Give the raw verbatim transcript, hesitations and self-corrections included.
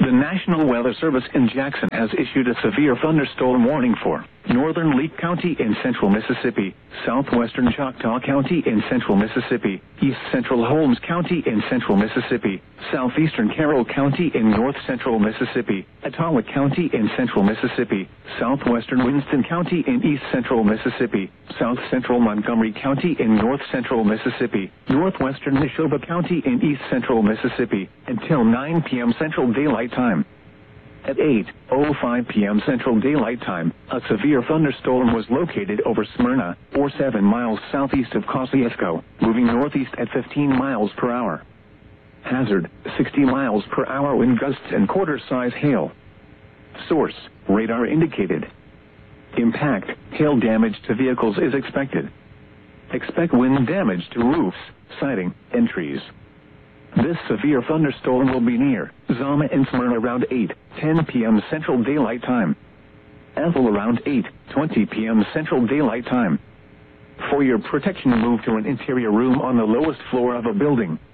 The National Weather Service in Jackson has issued a severe thunderstorm warning for northern Leake County in central Mississippi, southwestern Choctaw County in central Mississippi, east central Holmes County in central Mississippi, southeastern Carroll County in north central Mississippi, Etowah County in central Mississippi, southwestern Winston County in east central Mississippi, south central Montgomery County in north central Mississippi, northwestern Neshoba County in east central Mississippi, until nine p m Central Daylight Time. At eight oh five p m Central Daylight Time, a severe thunderstorm was located over Smyrna, or seven miles southeast of Kosciuszko, moving northeast at fifteen miles per hour. Hazard, sixty miles per hour wind gusts and quarter-size hail. Source, radar indicated. Impact, hail damage to vehicles is expected. Expect wind damage to roofs, siding, and trees. This severe thunderstorm will be near Zama and Smyrna around eight ten p m Central Daylight Time. Ethel around eight twenty p m Central Daylight Time. For your protection, move to an interior room on the lowest floor of a building.